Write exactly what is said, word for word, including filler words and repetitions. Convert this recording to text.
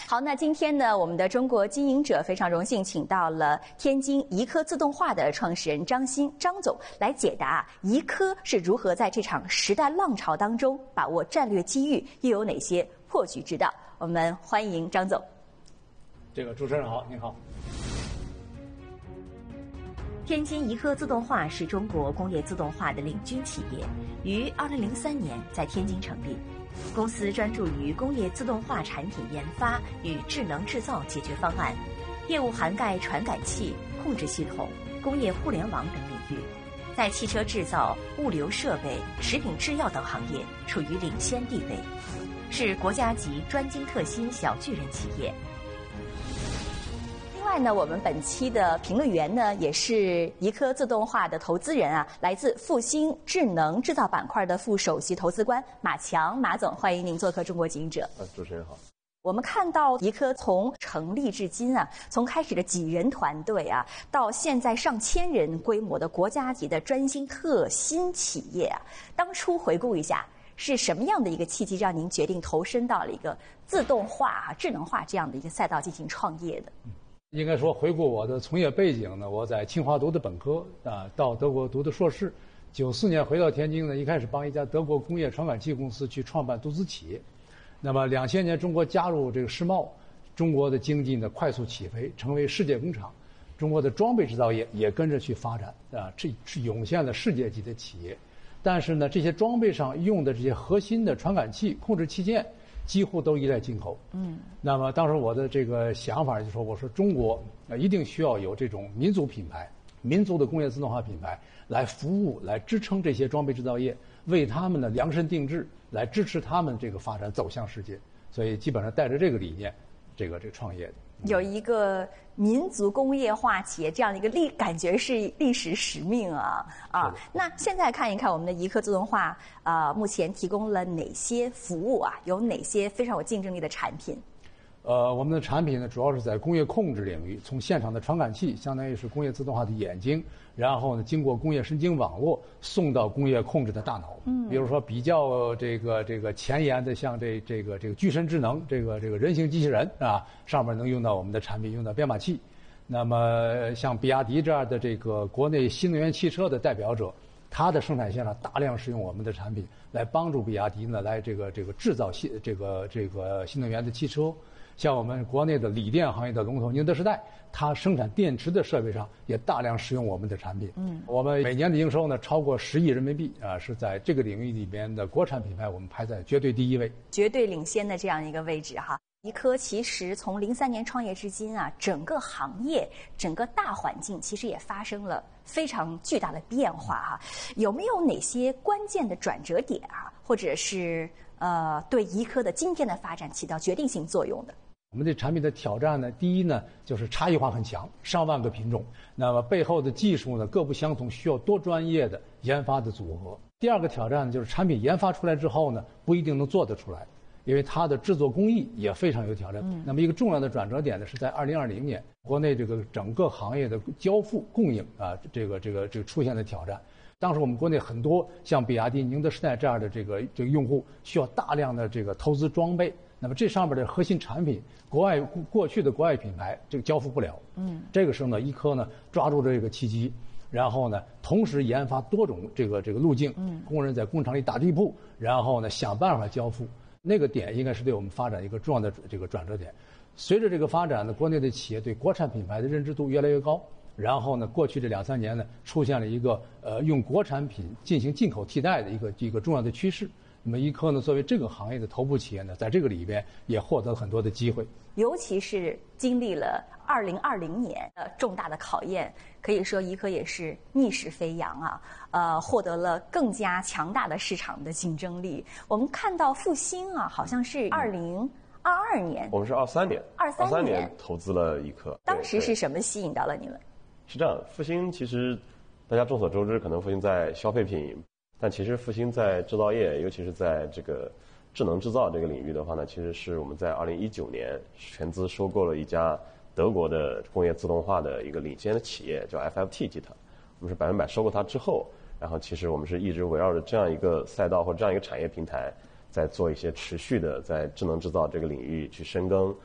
好，那今天呢，我们的中国经营者非常荣幸请到了天津怡科自动化的创始人张欣张总来解答怡科是如何在这场时代浪潮当中把握战略机遇，又有哪些破局之道。我们欢迎张总。 这个主持人好，您好。 天津怡科自动化是中国工业自动化的领军企业，于二零零三年在天津成立。公司专注于工业自动化产品研发与智能制造解决方案，业务涵盖传感器、控制系统、工业互联网等领域，在汽车制造、物流设备、食品制药等行业处于领先地位，是国家级专精特新小巨人企业。另外呢，我们本期的评论员呢，也是怡科自动化的投资人啊，来自复星智能制造板块的副首席投资官马强马总，欢迎您做客中国经营者。 啊，主持人好。 我们看到怡科从成立至今啊，从开始的几人团队啊，到现在上千人规模的国家级的专精特新企业啊，当初回顾一下，是什么样的一个契机让您决定投身到了一个自动化啊、智能化这样的一个赛道进行创业的？ 应该说，回顾我的从业背景呢，我在清华读的本科啊，到德国读的硕士，九四年回到天津呢，一开始帮一家德国工业传感器公司去创办独资企业。那么两千年中国加入这个世贸，中国的经济呢快速起飞，成为世界工厂，中国的装备制造业也跟着去发展啊，这是涌现了世界级的企业。但是呢，这些装备上用的这些核心的传感器、控制器件，几乎都依赖进口。嗯，那么当时我的这个想法就说，我说中国啊一定需要有这种民族品牌、民族的工业自动化品牌来服务、来支撑这些装备制造业，为他们的量身定制，来支持他们这个发展走向世界。所以基本上带着这个理念，这个这个创业的。 有一个民族工业化企业这样的一个历，感觉是历史使命啊啊！那现在看一看我们的怡科自动化啊、呃，目前提供了哪些服务啊？有哪些非常有竞争力的产品？ 呃，我们的产品呢，主要是在工业控制领域，从现场的传感器，相当于是工业自动化的眼睛，然后呢，经过工业神经网络送到工业控制的大脑。嗯，比如说比较这个这个前沿的，像这这个这个具身智能，这个这个人形机器人啊，上面能用到我们的产品，用到编码器。那么像比亚迪这样的这个国内新能源汽车的代表者，它的生产线上大量使用我们的产品，来帮助比亚迪呢来这个这个制造新这个这个新能源的汽车。像我们国内的锂电行业的龙头宁德时代，它生产电池的设备上也大量使用我们的产品。嗯，我们每年的营收呢超过十亿人民币啊，是在这个领域里边的国产品牌，我们排在绝对第一位， 绝对领先的这样一个位置哈。怡科其实从零三年创业至今啊，整个行业、整个大环境其实也发生了非常巨大的变化哈。有没有哪些关键的转折点啊，或者是呃对怡科的今天的发展起到决定性作用的？ 我们的产品的挑战呢，第一呢就是差异化很强，上万个品种，那么背后的技术呢各不相同，需要多专业的研发的组合。第二个挑战呢就是产品研发出来之后呢不一定能做得出来，因为它的制作工艺也非常有挑战。嗯、那么一个重要的转折点呢是在二零二零年，国内这个整个行业的交付供应啊，这个这个这个出现了挑战。当时我们国内很多像比亚迪、宁德时代这样的这个这个用户需要大量的这个投资装备。那么这上面的核心产品，国外过去的国外品牌这个交付不了。嗯，这个时候呢，怡科呢抓住这个契机，然后呢同时研发多种这个这个路径，嗯，工人在工厂里打地铺，然后呢想办法交付。那个点应该是对我们发展一个重要的这个转折点。随着这个发展呢，国内的企业对国产品牌的认知度越来越高。然后呢，过去这两三年呢，出现了一个呃用国产品进行进口替代的一个一个重要的趋势。那么怡科呢，作为这个行业的头部企业呢，在这个里边也获得了很多的机会。 尤其是经历了二零二零年的重大的考验，可以说怡科也是逆势飞扬啊，呃，获得了更加强大的市场的竞争力。我们看到复星啊，好像是二零二二年， 我们是二三年， 二三年投资了怡科。 当时是什么吸引到了你们？ 是这样，复星其实大家众所周知，可能复星在消费品。但其实复星在制造业，尤其是在这个智能制造这个领域的话呢，其实是我们在二零一九年全资收购了一家德国的工业自动化的一个领先的企业，叫 F F T 集团。我们是百分百收购它之后，然后其实我们是一直围绕着这样一个赛道或这样一个产业平台，在做一些持续的在智能制造这个领域去深耕。